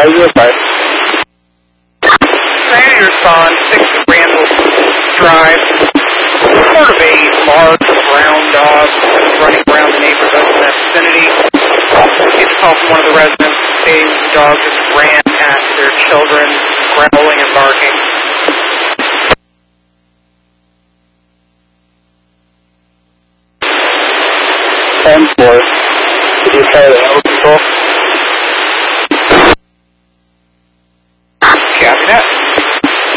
you advise? Sanity respond, 6 Randall Drive. Report of a large brown dog running around the neighborhood in that vicinity. It's a call from one of the residents stating the dog just ran at their children, growling and barking. Did you try the animal control?